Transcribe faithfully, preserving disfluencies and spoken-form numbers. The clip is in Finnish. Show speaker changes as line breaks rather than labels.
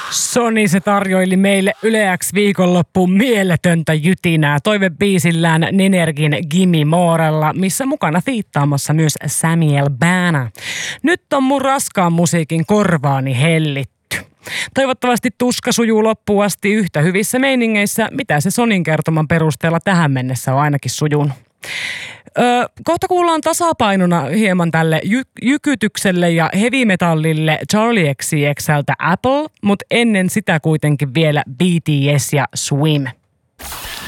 Sony se tarjoili meille Yle X viikonloppuun mieletöntä jytinää toivebiisillään Nenergin Gimme Morella, missä mukana fiittaamassa myös Samuel Bana. Nyt on mun raskaan musiikin korvaani hellitty. Toivottavasti tuska sujuu loppuun asti yhtä hyvissä meiningeissä, mitä se Sonin kertoman perusteella tähän mennessä on ainakin sujunut. Öö, kohta kuullaan tasapainona hieman tälle jy- jykytykselle ja heavy-metallille Charlie X C X:ltä Apple, mutta ennen sitä kuitenkin vielä B T S ja Swim.